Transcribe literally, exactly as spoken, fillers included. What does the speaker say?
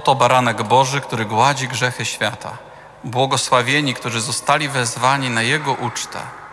Oto baranek Boży, który gładzi grzechy świata. Błogosławieni, którzy zostali wezwani na Jego ucztę.